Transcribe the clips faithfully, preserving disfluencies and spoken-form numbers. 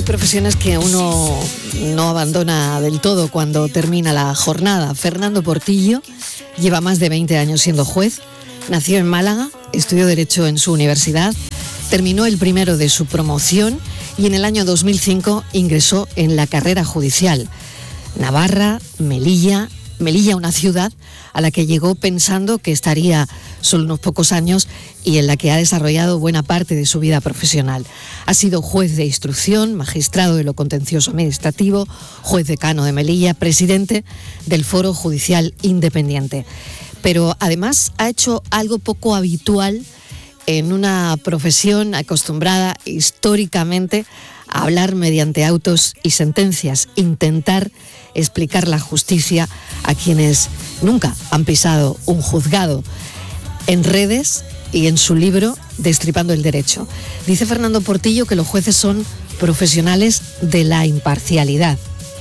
profesiones que uno no abandona del todo cuando termina la jornada. Fernando Portillo lleva más de veinte años siendo juez, nació en Málaga, estudió Derecho en su universidad, terminó el primero de su promoción y en el año dos mil cinco ingresó en la carrera judicial. Navarra, Melilla, Melilla, una ciudad a la que llegó pensando que estaría solo unos pocos años y en la que ha desarrollado buena parte de su vida profesional. Ha sido juez de instrucción, magistrado de lo contencioso administrativo, juez decano de Melilla, presidente del Foro Judicial Independiente. Pero además ha hecho algo poco habitual en una profesión acostumbrada históricamente a hablar mediante autos y sentencias, intentar explicar la justicia a quienes nunca han pisado un juzgado. En redes y en su libro Destripando el Derecho, dice Fernando Portillo que los jueces son profesionales de la imparcialidad.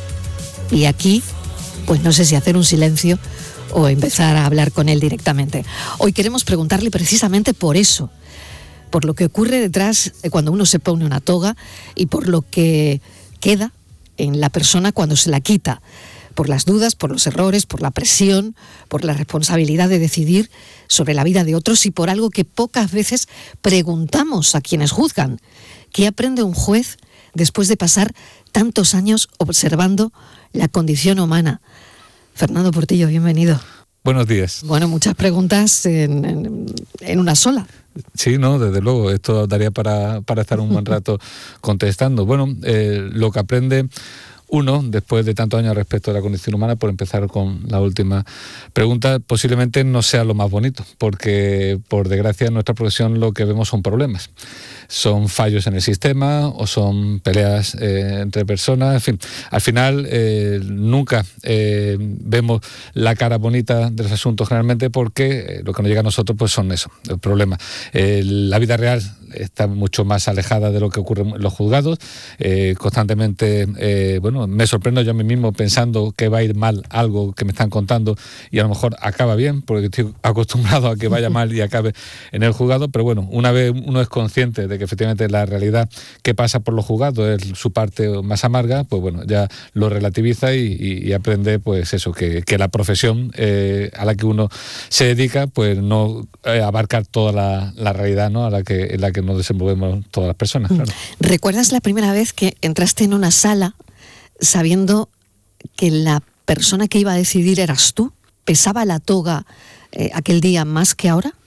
Y aquí, pues no sé si hacer un silencio o empezar a hablar con él directamente. Hoy queremos preguntarle precisamente por eso, por lo que ocurre detrás de cuando uno se pone una toga y por lo que queda en la persona cuando se la quita, por las dudas, por los errores, por la presión, por la responsabilidad de decidir sobre la vida de otros y por algo que pocas veces preguntamos a quienes juzgan. ¿Qué aprende un juez después de pasar tantos años observando la condición humana? Fernando Portillo, bienvenido. Buenos días. Bueno, muchas preguntas en, en, en una sola. Sí, no, desde luego, esto daría para, para estar un buen rato contestando. Bueno, eh, lo que aprende uno, después de tantos años respecto a la condición humana, por empezar con la última pregunta, posiblemente no sea lo más bonito, porque por desgracia en nuestra profesión lo que vemos son problemas. Son fallos en el sistema o son peleas eh, entre personas, en fin. Al final eh, nunca eh, vemos la cara bonita de los asuntos generalmente porque eh, lo que nos llega a nosotros pues son eso, el problema. Eh, la vida real está mucho más alejada de lo que ocurre en los juzgados. Eh, constantemente, eh, bueno, me sorprendo yo a mí mismo pensando que va a ir mal algo que me están contando y a lo mejor acaba bien, porque estoy acostumbrado a que vaya mal y acabe en el juzgado, pero bueno, una vez uno es consciente de que efectivamente la realidad que pasa por los juzgados es su parte más amarga, pues bueno, ya lo relativiza y, y, y aprende pues eso, que, que la profesión eh, a la que uno se dedica, pues no eh, abarcar toda la, la realidad, ¿no?, a la que, en la que nos desenvolvemos todas las personas, claro. ¿Recuerdas la primera vez que entraste en una sala sabiendo que la persona que iba a decidir eras tú? ¿Pesaba la toga eh, aquel día más que ahora?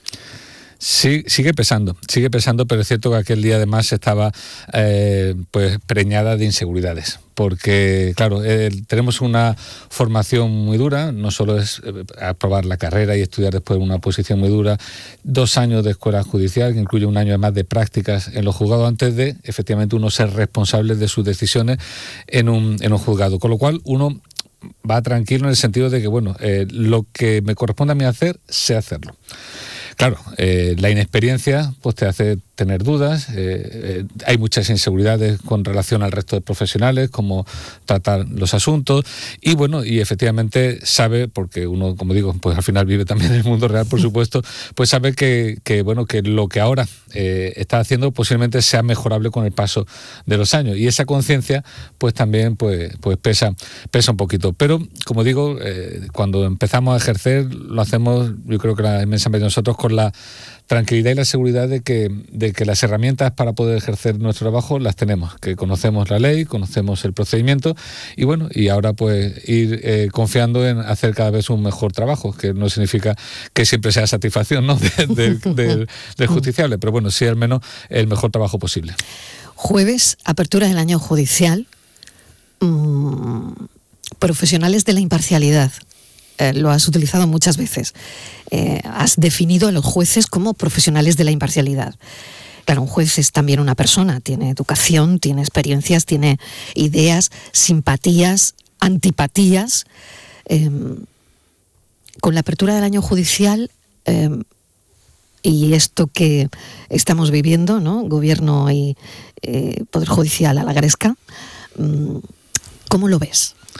Sí, sigue pesando, sigue pesando, pero es cierto que aquel día además estaba eh, pues preñada de inseguridades. Porque, claro, eh, tenemos una formación muy dura, no solo es eh, aprobar la carrera y estudiar después una posición muy dura, dos años de escuela judicial, que incluye un año además de prácticas en los juzgados antes de, efectivamente, uno ser responsable de sus decisiones en un, en un juzgado. Con lo cual, uno va tranquilo en el sentido de que, bueno, eh, lo que me corresponde a mí hacer, sé hacerlo. Claro, eh, la inexperiencia pues te hace tener dudas, eh, eh, hay muchas inseguridades con relación al resto de profesionales, cómo tratar los asuntos y bueno, y efectivamente sabe, porque uno, como digo, pues al final vive también en el mundo real, por supuesto, pues sabe que, que bueno, que lo que ahora eh, está haciendo posiblemente sea mejorable con el paso de los años y esa conciencia pues también pues, pues pesa, pesa un poquito. Pero, como digo, eh, cuando empezamos a ejercer lo hacemos, yo creo que la inmensa mayoría de nosotros con la tranquilidad y la seguridad de que, de que las herramientas para poder ejercer nuestro trabajo las tenemos, que conocemos la ley, conocemos el procedimiento y bueno, y ahora pues ir eh, confiando en hacer cada vez un mejor trabajo, que no significa que siempre sea satisfacción, ¿no?, de, de, de, del justiciable, pero bueno, sí al menos el mejor trabajo posible. Jueves, apertura del año judicial, mmm, profesionales de la imparcialidad. Eh, lo has utilizado muchas veces. Eh, has definido a los jueces como profesionales de la imparcialidad. Claro, un juez es también una persona, tiene educación, tiene experiencias, tiene ideas, simpatías, antipatías. Eh, con la apertura del año judicial eh, y esto que estamos viviendo, ¿no?, gobierno y eh, poder judicial a la gresca, ¿cómo lo ves?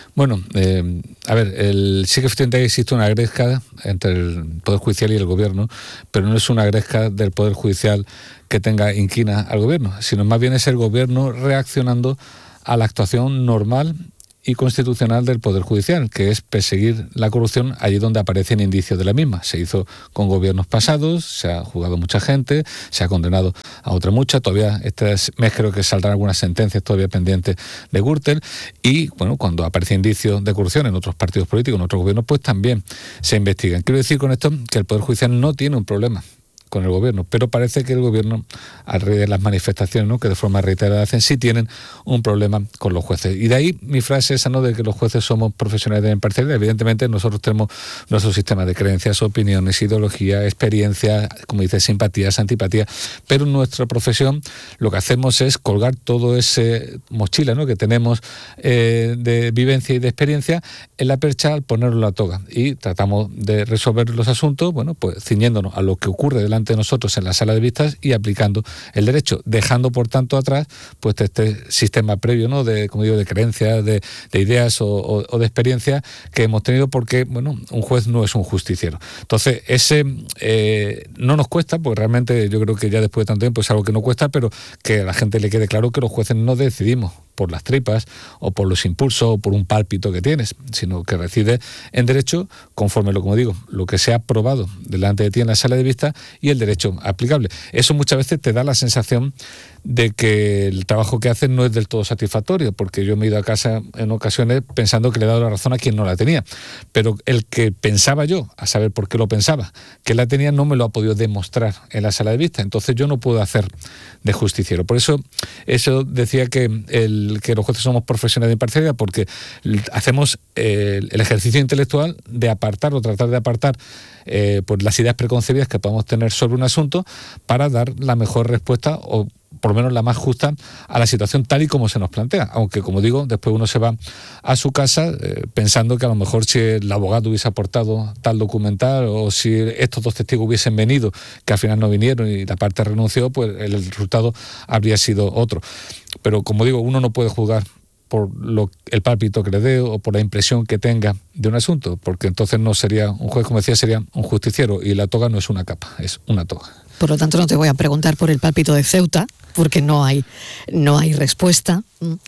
Bueno, eh, a ver, el, sí que efectivamente existe una gresca entre el Poder Judicial y el Gobierno, pero no es una gresca del Poder Judicial que tenga inquina al Gobierno, sino más bien es el Gobierno reaccionando a la actuación normal y constitucional del Poder Judicial, que es perseguir la corrupción allí donde aparecen indicios de la misma. Se hizo con gobiernos pasados, se ha juzgado mucha gente, se ha condenado a otra mucha, todavía este mes creo que saldrán algunas sentencias todavía pendientes de Gürtel, y bueno, cuando aparecen indicios de corrupción en otros partidos políticos, en otros gobiernos, pues también se investigan. Quiero decir con esto que el Poder Judicial no tiene un problema con el Gobierno, pero parece que el Gobierno, a raíz de las manifestaciones, ¿no?, que de forma reiterada hacen, sí tienen un problema con los jueces. Y de ahí mi frase esa, ¿no?, de que los jueces somos profesionales de imparcialidad. Evidentemente nosotros tenemos nuestro sistema de creencias, opiniones, ideología, experiencia, como dice, simpatías, antipatías, pero en nuestra profesión lo que hacemos es colgar todo ese mochila, ¿no?, que tenemos eh, de vivencia y de experiencia en la percha al ponerlo en la toga, y tratamos de resolver los asuntos, bueno, pues ciñéndonos a lo que ocurre delante de nosotros en la sala de vistas y aplicando el derecho, dejando por tanto atrás pues este sistema previo, ¿no?, de, como digo, de creencias, de, de ideas o, o, o de experiencia que hemos tenido, porque bueno, un juez no es un justiciero. Entonces ese eh, no nos cuesta, porque realmente yo creo que ya después de tanto tiempo es algo que no cuesta, pero que a la gente le quede claro que los jueces no decidimos por las tripas o por los impulsos o por un pálpito que tienes, sino que reside en derecho conforme, lo como digo, lo que se ha aprobado delante de ti en la sala de vista y el derecho aplicable. Eso muchas veces te da la sensación de que el trabajo que haces no es del todo satisfactorio, porque yo me he ido a casa en ocasiones pensando que le he dado la razón a quien no la tenía, pero el que pensaba yo, a saber por qué lo pensaba, que la tenía, no me lo ha podido demostrar en la sala de vista, entonces yo no puedo hacer de justiciero. Por eso, eso decía que, el, que los jueces somos profesionales de imparcialidad, porque hacemos eh, el ejercicio intelectual de apartar o tratar de apartar eh, pues las ideas preconcebidas que podamos tener sobre un asunto para dar la mejor respuesta, o por lo menos la más justa, a la situación tal y como se nos plantea. Aunque, como digo, después uno se va a su casa eh, pensando que a lo mejor si el abogado hubiese aportado tal documental, o si estos dos testigos hubiesen venido, que al final no vinieron y la parte renunció, pues el resultado habría sido otro. Pero, como digo, uno no puede juzgar por lo, el pálpito que le dé o por la impresión que tenga de un asunto, porque entonces no sería un juez, como decía, sería un justiciero, y la toga no es una capa, es una toga. Por lo tanto, no te voy a preguntar por el pálpito de Ceuta, porque no hay, no hay respuesta.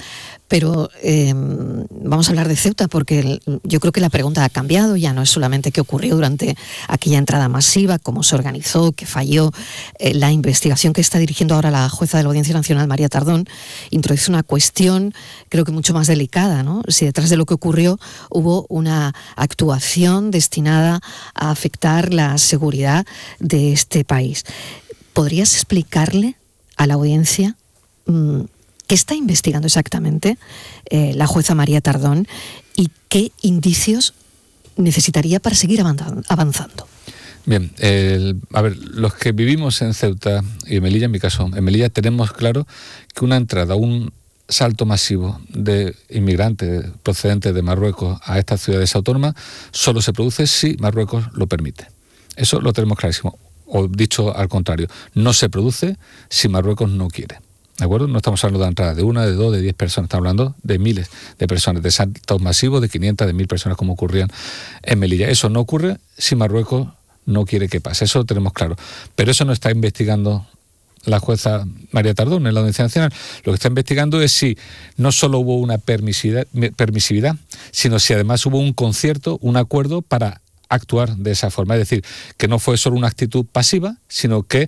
Pero eh, vamos a hablar de Ceuta, porque el, yo creo que la pregunta ha cambiado. Ya no es solamente qué ocurrió durante aquella entrada masiva, cómo se organizó, qué falló. Eh, la investigación que está dirigiendo ahora la jueza de la Audiencia Nacional, María Tardón, introduce una cuestión, creo que mucho más delicada, ¿no? Si detrás de lo que ocurrió hubo una actuación destinada a afectar la seguridad de este país. ¿Podrías explicarle a la audiencia mmm, qué está investigando exactamente eh, la jueza María Tardón y qué indicios necesitaría para seguir avanzando? Bien, el, a ver, los que vivimos en Ceuta y en Melilla, en mi caso, en Melilla tenemos claro que una entrada, un salto masivo de inmigrantes procedentes de Marruecos a estas ciudades autónomas solo se produce si Marruecos lo permite. Eso lo tenemos clarísimo. O dicho al contrario, no se produce si Marruecos no quiere. ¿De acuerdo? No estamos hablando de entrada de una, de dos, de diez personas, estamos hablando de miles de personas, de saltos masivos de quinientas, de mil personas, como ocurrían en Melilla. Eso no ocurre si Marruecos no quiere que pase, eso lo tenemos claro. Pero eso no está investigando la jueza María Tardón en la Audiencia Nacional. Lo que está investigando es si no solo hubo una permisividad, permisividad, sino si además hubo un concierto, un acuerdo para actuar de esa forma. Es decir, que no fue solo una actitud pasiva, sino que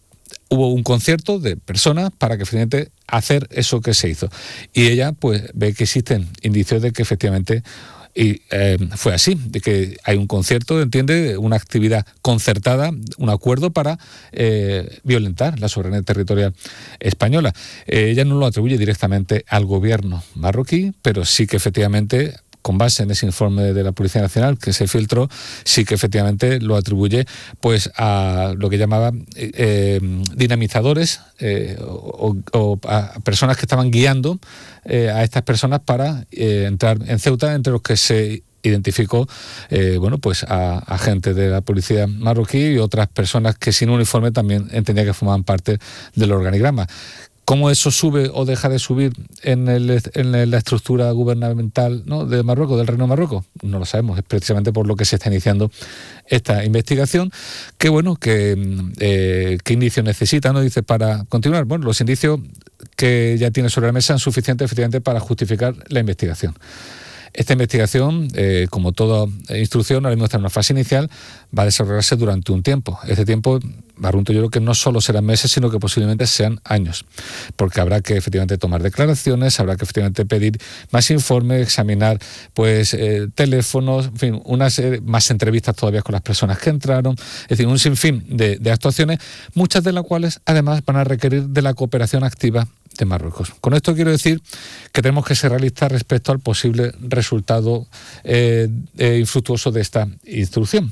hubo un concierto de personas para que efectivamente hacer eso que se hizo. Y ella pues ve que existen indicios de que efectivamente y, eh, fue así, de que hay un concierto, entiende, una actividad concertada, un acuerdo para eh, violentar la soberanía territorial española. Eh, ella no lo atribuye directamente al gobierno marroquí, pero sí que efectivamente, con base en ese informe de la Policía Nacional que se filtró, sí que efectivamente lo atribuye pues a lo que llamaba eh, dinamizadores eh, o, o a personas que estaban guiando eh, a estas personas para eh, entrar en Ceuta, entre los que se identificó eh, bueno, pues a, a gente de la policía marroquí y otras personas que sin uniforme también entendía que formaban parte del organigrama. ¿Cómo eso sube o deja de subir en, el, en la estructura gubernamental, ¿no?, de Marruecos, del Reino de Marruecos? No lo sabemos, es precisamente por lo que se está iniciando esta investigación. Que bueno, que eh, ¿qué indicios necesita, no? Dice, para continuar. Bueno, los indicios que ya tiene sobre la mesa son suficientes efectivamente para justificar la investigación. Esta investigación, eh, como toda instrucción, ahora mismo está en una fase inicial, va a desarrollarse durante un tiempo. Este tiempo, Barrunto, yo creo que no solo serán meses, sino que posiblemente sean años, porque habrá que efectivamente tomar declaraciones, habrá que efectivamente pedir más informes, examinar pues eh, teléfonos, en fin, unas eh, más entrevistas todavía con las personas que entraron, es decir, un sinfín de, de actuaciones, muchas de las cuales además van a requerir de la cooperación activa de Marruecos. Con esto quiero decir que tenemos que ser realistas respecto al posible resultado eh, eh, infructuoso de esta instrucción.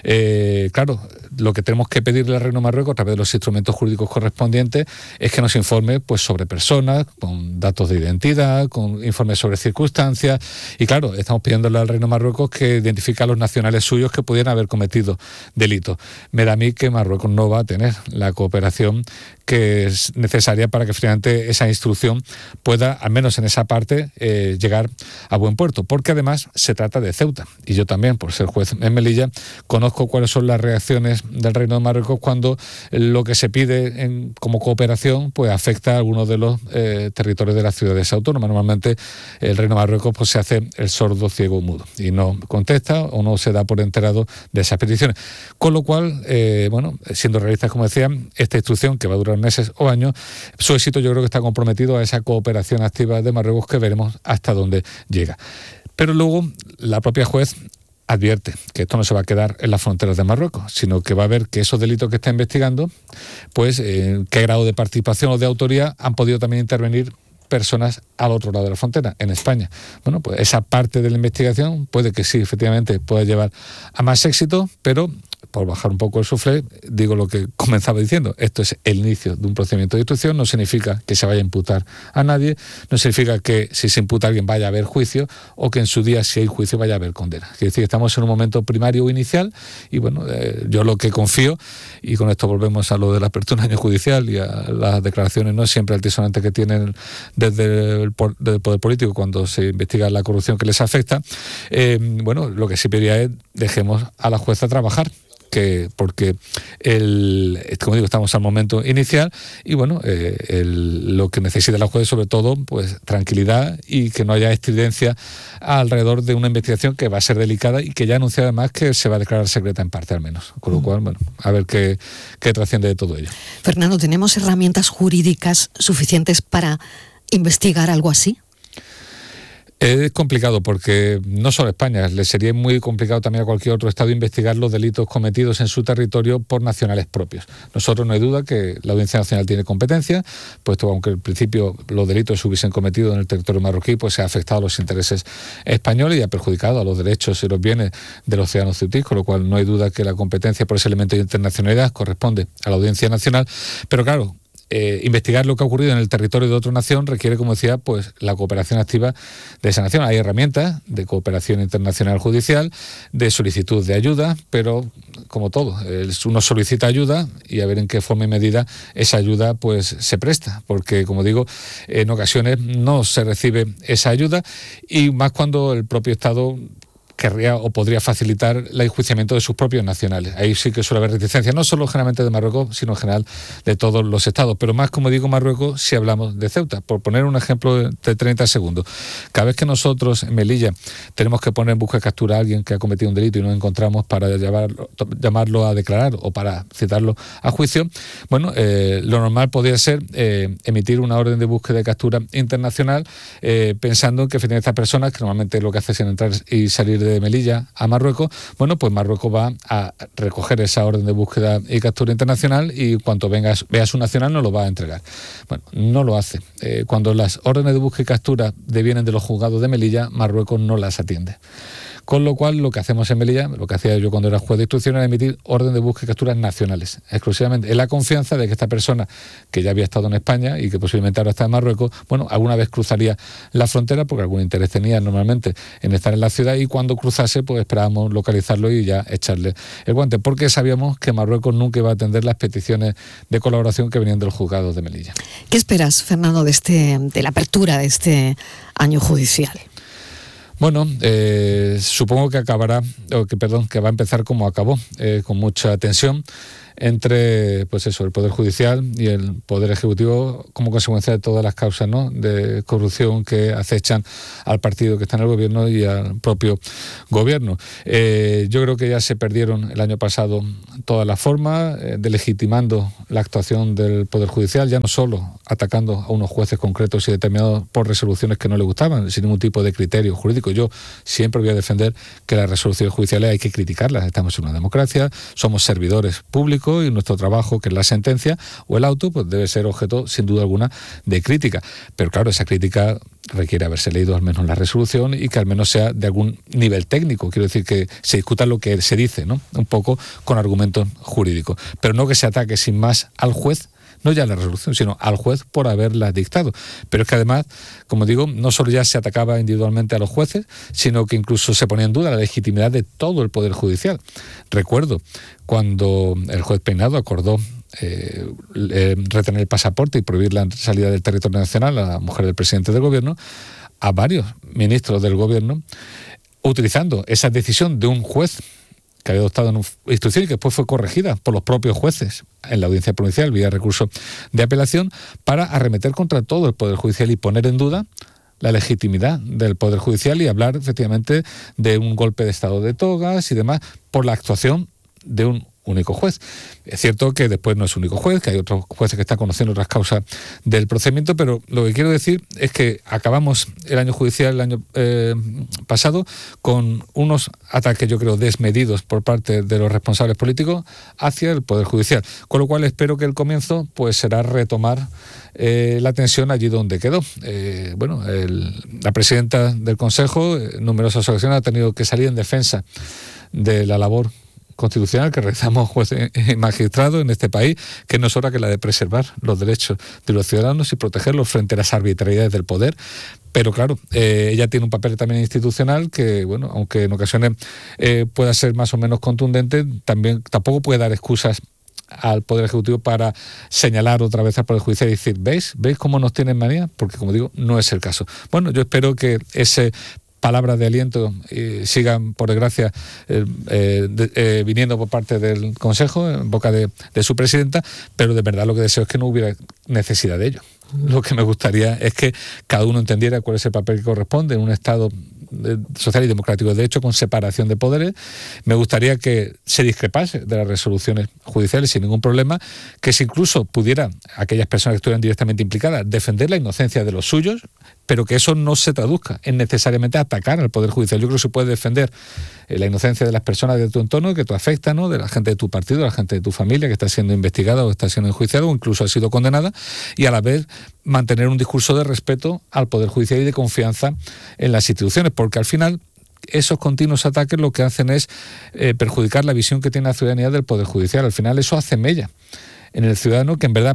Eh, claro, lo que tenemos que pedirle al Reino de Marruecos a través de los instrumentos jurídicos correspondientes es que nos informe pues sobre personas, con datos de identidad, con informes sobre circunstancias, y claro, estamos pidiéndole al Reino de Marruecos que identifique a los nacionales suyos que pudieran haber cometido delitos. Me da a mí que Marruecos no va a tener la cooperación que es necesaria para que finalmente esa instrucción pueda, al menos en esa parte, eh, llegar a buen puerto, porque además se trata de Ceuta, y yo también, por ser juez en Melilla, conozco cuáles son las reacciones del Reino de Marruecos cuando lo que se pide en, como cooperación pues afecta a algunos de los eh, territorios de las ciudades autónomas. Normalmente el Reino de Marruecos pues se hace el sordo, ciego, mudo, y no contesta o no se da por enterado de esas peticiones, con lo cual, eh, bueno, siendo realistas, como decía, esta instrucción, que va a durar meses o años, su éxito yo creo que está comprometido a esa cooperación activa de Marruecos, que veremos hasta dónde llega. Pero luego la propia juez advierte que esto no se va a quedar en las fronteras de Marruecos, sino que va a ver que esos delitos que está investigando, pues en qué grado de participación o de autoría han podido también intervenir personas al otro lado de la frontera, en España. Bueno, pues esa parte de la investigación puede que sí, efectivamente, pueda llevar a más éxito, pero por bajar un poco el suflé, digo lo que comenzaba diciendo, esto es el inicio de un procedimiento de instrucción, no significa que se vaya a imputar a nadie, no significa que si se imputa a alguien vaya a haber juicio, o que en su día, si hay juicio, vaya a haber condena. Es decir, estamos en un momento primario o inicial, y bueno, eh, yo lo que confío, y con esto volvemos a lo de la apertura en el judicial y a las declaraciones no siempre altisonantes que tienen desde el, desde el poder político cuando se investiga la corrupción que les afecta, eh, bueno, lo que sí pediría es dejemos a la jueza trabajar, que porque el, como digo, estamos al momento inicial y bueno, eh, el, lo que necesita la juez sobre todo, pues tranquilidad y que no haya estridencia alrededor de una investigación que va a ser delicada y que ya anuncia además que se va a declarar secreta en parte al menos, con lo cual, bueno, a ver qué, qué trasciende de todo ello. Fernando, ¿tenemos herramientas jurídicas suficientes para investigar algo así? Es complicado porque no solo a España, le sería muy complicado también a cualquier otro Estado investigar los delitos cometidos en su territorio por nacionales propios. Nosotros no hay duda que la Audiencia Nacional tiene competencia, puesto que aunque al principio los delitos se hubiesen cometido en el territorio marroquí, pues se ha afectado a los intereses españoles y ha perjudicado a los derechos y los bienes de los ciudadanos ceutíes, con lo cual no hay duda que la competencia por ese elemento de internacionalidad corresponde a la Audiencia Nacional, pero claro, Eh, investigar lo que ha ocurrido en el territorio de otra nación requiere, como decía, pues la cooperación activa de esa nación. Hay herramientas de cooperación internacional judicial, de solicitud de ayuda, pero como todo, uno solicita ayuda y a ver en qué forma y medida esa ayuda pues se presta, porque como digo, en ocasiones no se recibe esa ayuda y más cuando el propio Estado querría o podría facilitar el enjuiciamiento de sus propios nacionales. Ahí sí que suele haber reticencia, no solo generalmente de Marruecos, sino en general de todos los estados, pero más, como digo, Marruecos si hablamos de Ceuta. Por poner un ejemplo de treinta segundos, cada vez que nosotros en Melilla tenemos que poner en busca de captura a alguien que ha cometido un delito y no encontramos para llamarlo, llamarlo a declarar o para citarlo a juicio, bueno, eh, lo normal podría ser eh, emitir una orden de búsqueda de captura internacional eh, pensando que efectivamente estas personas, que normalmente lo que hace es entrar y salir de Melilla a Marruecos, bueno, pues Marruecos va a recoger esa orden de búsqueda y captura internacional y cuando venga, vea su nacional no lo va a entregar. Bueno, no lo hace. Eh, cuando las órdenes de búsqueda y captura devienen de los juzgados de Melilla, Marruecos no las atiende. Con lo cual, lo que hacemos en Melilla, lo que hacía yo cuando era juez de instrucción, era emitir orden de búsqueda y capturas nacionales, exclusivamente, en la confianza de que esta persona, que ya había estado en España y que posiblemente ahora está en Marruecos, bueno, alguna vez cruzaría la frontera, porque algún interés tenía normalmente en estar en la ciudad, y cuando cruzase, pues esperábamos localizarlo y ya echarle el guante, porque sabíamos que Marruecos nunca iba a atender las peticiones de colaboración que venían del juzgado de Melilla. ¿Qué esperas, Fernando, de, este, de la apertura de este año judicial? Bueno, eh, supongo que acabará, o que perdón, que va a empezar como acabó, eh, con mucha tensión entre, pues eso, el Poder Judicial y el Poder Ejecutivo, como consecuencia de todas las causas, ¿no?, de corrupción que acechan al partido que está en el gobierno y al propio gobierno. Eh, yo creo que ya se perdieron el año pasado todas las formas, eh, delegitimando la actuación del Poder Judicial, ya no solo atacando a unos jueces concretos y determinados por resoluciones que no le gustaban, sin ningún tipo de criterio jurídico. Yo siempre voy a defender que las resoluciones judiciales hay que criticarlas. Estamos en una democracia, somos servidores públicos, y nuestro trabajo, que es la sentencia o el auto, pues debe ser objeto, sin duda alguna, de crítica. Pero claro, esa crítica requiere haberse leído al menos la resolución y que al menos sea de algún nivel técnico. Quiero decir, que se discuta lo que se dice, ¿no?, un poco con argumentos jurídicos. Pero no que se ataque sin más al juez, no ya la resolución, sino al juez por haberla dictado. Pero es que además, como digo, no solo ya se atacaba individualmente a los jueces, sino que incluso se ponía en duda la legitimidad de todo el Poder Judicial. Recuerdo cuando el juez Peinado acordó eh, eh, retener el pasaporte y prohibir la salida del territorio nacional a la mujer del presidente del gobierno, a varios ministros del gobierno, utilizando esa decisión de un juez que había adoptado una instrucción y que después fue corregida por los propios jueces en la audiencia provincial vía recurso de apelación, para arremeter contra todo el Poder Judicial y poner en duda la legitimidad del Poder Judicial y hablar efectivamente de un golpe de estado de togas y demás por la actuación de un único juez. Es cierto que después no es único juez, que hay otros jueces que están conociendo otras causas del procedimiento, pero lo que quiero decir es que acabamos el año judicial el año eh, pasado con unos ataques, yo creo, desmedidos por parte de los responsables políticos hacia el Poder Judicial, con lo cual espero que el comienzo pues será retomar eh, la tensión allí donde quedó. Eh, bueno, el, la presidenta del Consejo, en numerosas ocasiones, ha tenido que salir en defensa de la labor constitucional que realizamos jueces y magistrados en este país, que no es hora que la de preservar los derechos de los ciudadanos y protegerlos frente a las arbitrariedades del poder. Pero claro, eh, ella tiene un papel también institucional que, bueno, aunque en ocasiones eh, pueda ser más o menos contundente, también tampoco puede dar excusas al Poder Ejecutivo para señalar otra vez al Poder Judicial y decir, ¿veis? ¿Veis cómo nos tienen manía? Porque, como digo, no es el caso. Bueno, yo espero que ese palabras de aliento eh, sigan, por desgracia, eh, eh, de, eh, viniendo por parte del Consejo, en boca de, de su presidenta, pero de verdad lo que deseo es que no hubiera necesidad de ello. Lo que me gustaría es que cada uno entendiera cuál es el papel que corresponde en un Estado social y democrático de hecho, con separación de poderes. Me gustaría que se discrepase de las resoluciones judiciales sin ningún problema, que si incluso pudiera aquellas personas que estuvieran directamente implicadas defender la inocencia de los suyos, pero que eso no se traduzca en necesariamente atacar al Poder Judicial. Yo creo que se puede defender eh, la inocencia de las personas de tu entorno que tú afectas, ¿no?, de la gente de tu partido, de la gente de tu familia que está siendo investigada o está siendo enjuiciada o incluso ha sido condenada, y a la vez mantener un discurso de respeto al Poder Judicial y de confianza en las instituciones, porque al final esos continuos ataques lo que hacen es eh, perjudicar la visión que tiene la ciudadanía del Poder Judicial. Al final eso hace mella en el ciudadano, que en verdad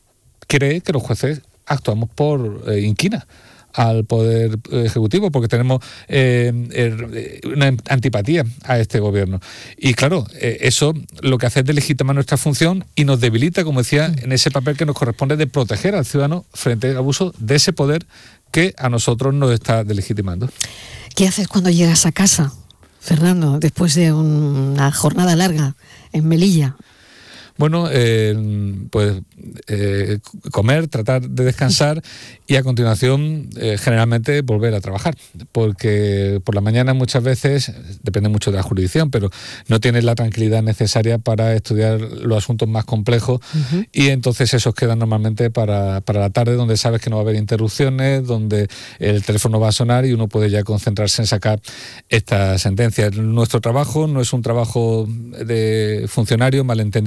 cree que los jueces actuamos por eh, inquina al Poder Ejecutivo, porque tenemos eh, eh, una antipatía a este gobierno. Y claro, eh, eso lo que hace es delegitimar nuestra función y nos debilita, como decía, en ese papel que nos corresponde de proteger al ciudadano frente al abuso de ese poder que a nosotros nos está delegitimando. ¿Qué haces cuando llegas a casa, Fernando, después de una jornada larga en Melilla? Bueno, eh, pues eh, comer, tratar de descansar y a continuación eh, generalmente volver a trabajar, porque por la mañana muchas veces, depende mucho de la jurisdicción, pero no tienes la tranquilidad necesaria para estudiar los asuntos más complejos, uh-huh. y entonces esos quedan normalmente para, para la tarde, donde sabes que no va a haber interrupciones, donde el teléfono va a sonar y uno puede ya concentrarse en sacar esta sentencia. Nuestro trabajo no es un trabajo de funcionario malentendido muchas veces,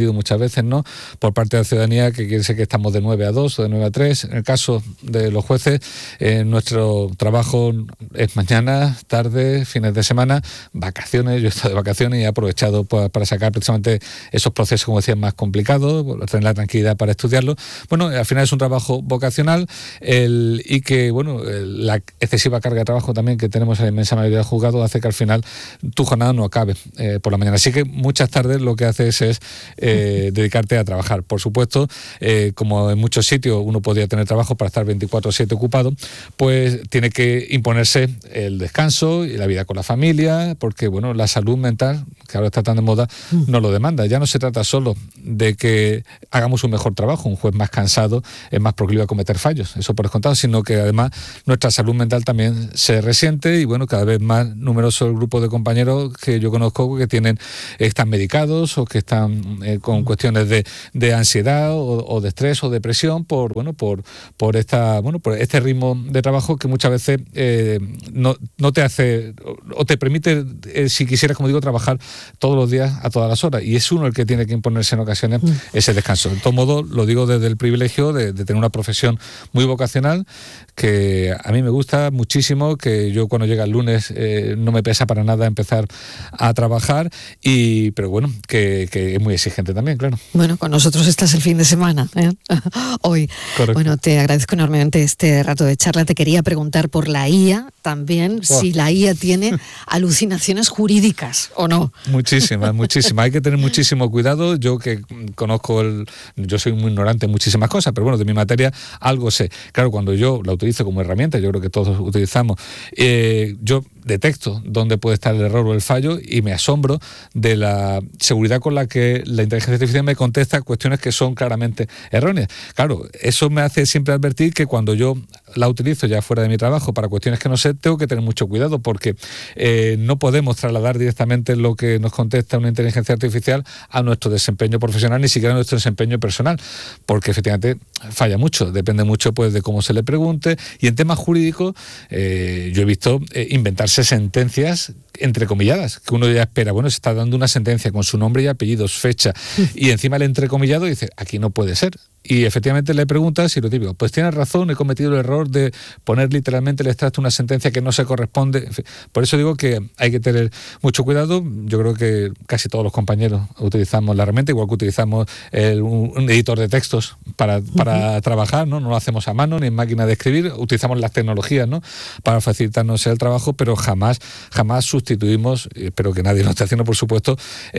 veces no, por parte de la ciudadanía, que quiere decir que estamos de nueve a dos o de nueve a tres. En el caso de los jueces, eh, nuestro trabajo es mañana, tarde, fines de semana, vacaciones. Yo he estado de vacaciones y he aprovechado para, para sacar precisamente esos procesos, como decía, más complicados, tener la tranquilidad para estudiarlo. Bueno, al final es un trabajo vocacional el, y que, bueno, el, la excesiva carga de trabajo también que tenemos en la inmensa mayoría de juzgados hace que al final tu jornada no acabe eh, por la mañana. Así que muchas tardes lo que haces es eh, dedicarte a trabajar. Por supuesto, eh, como en muchos sitios uno podría tener trabajo para estar veinticuatro siete ocupado, pues tiene que imponerse el descanso y la vida con la familia, porque bueno, la salud mental, que ahora está tan de moda, no lo demanda. Ya no se trata solo de que hagamos un mejor trabajo, un juez más cansado es más proclive a cometer fallos, eso por descontado, sino que además nuestra salud mental también se resiente y bueno, cada vez más numeroso el grupo de compañeros que yo conozco que tienen, están medicados o que están eh, con cuestiones de, de ansiedad o, o de estrés o depresión por bueno por por esta bueno por este ritmo de trabajo que muchas veces eh, no, no te hace o te permite, eh, si quisieras, como digo, trabajar todos los días a todas las horas, y es uno el que tiene que imponerse en ocasiones mm. ese descanso. De todo modo, lo digo desde el privilegio de, de tener una profesión muy vocacional, que a mí me gusta muchísimo, que yo cuando llega el lunes eh, no me pesa para nada empezar a trabajar, y pero bueno, que, que es muy exigente también, claro. Bueno, con nosotros estás el fin de semana, ¿eh? Hoy. Correcto. Bueno, te agradezco enormemente este rato de charla. Te quería preguntar por la I A también, wow. si la I A tiene alucinaciones jurídicas o no. Muchísimas, muchísimas. Hay que tener muchísimo cuidado. Yo que conozco el... Yo soy muy ignorante en muchísimas cosas, pero bueno, de mi materia algo sé. Claro, cuando yo la utilizo como herramienta, yo creo que todos utilizamos, eh, yo detecto dónde puede estar el error o el fallo y me asombro de la seguridad con la que la inteligencia artificial me contesta cuestiones que son claramente erróneas. Claro, eso me hace siempre advertir que cuando yo la utilizo ya fuera de mi trabajo para cuestiones que no sé, tengo que tener mucho cuidado, porque eh, no podemos trasladar directamente lo que nos contesta una inteligencia artificial a nuestro desempeño profesional, ni siquiera a nuestro desempeño personal, porque efectivamente falla mucho, depende mucho pues de cómo se le pregunte. Y en temas jurídicos eh, yo he visto eh, inventarse sentencias entrecomilladas, que uno ya espera, bueno, se está dando una sentencia con su nombre y apellidos, fecha, y encima el entrecomillado dice, aquí no puede ser. Y efectivamente le preguntas y lo típico, pues tienes razón, he cometido el error de poner literalmente el extracto de una sentencia que no se corresponde. En fin, por eso digo que hay que tener mucho cuidado. Yo creo que casi todos los compañeros utilizamos la herramienta, igual que utilizamos el, un, un editor de textos para, para uh-huh. trabajar, ¿no? No lo hacemos a mano ni en máquina de escribir, utilizamos las tecnologías, ¿no? Para facilitarnos el trabajo, pero jamás, jamás sustituimos, espero que nadie lo esté haciendo, por supuesto,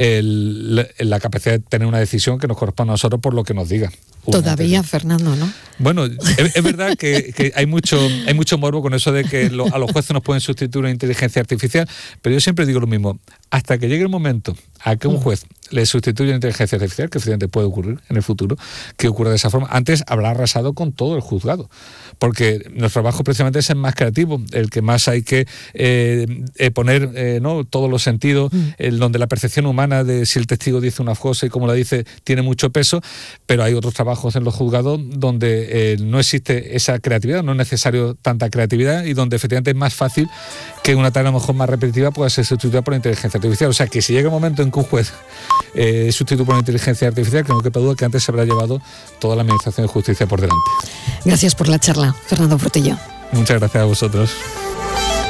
el, la, la capacidad de tener una decisión que nos corresponda a nosotros por lo que nos diga. Todavía, Fernando, ¿no? Bueno, es, es verdad que, que hay mucho hay mucho morbo con eso de que lo, a los jueces nos pueden sustituir una inteligencia artificial, pero yo siempre digo lo mismo, hasta que llegue el momento a que un juez le sustituya una inteligencia artificial, que efectivamente puede ocurrir en el futuro, que ocurra de esa forma, antes habrá arrasado con todo el juzgado, porque nuestro trabajo precisamente es el más creativo, el que más hay que eh, eh, poner eh, ¿no? todos los sentidos, mm. el donde la percepción humana de si el testigo dice una cosa y cómo la dice tiene mucho peso, pero hay otros trabajos en los juzgados donde eh, no existe esa creatividad, no es necesario tanta creatividad y donde efectivamente es más fácil que una tarea a lo mejor más repetitiva pueda ser sustituida por la inteligencia artificial. O sea que si llega un momento en que un juez eh, es sustituido por una inteligencia artificial, que no quepa duda que antes se habrá llevado toda la administración de justicia por delante. Gracias por la charla, Fernando Portillo. Muchas gracias a vosotros.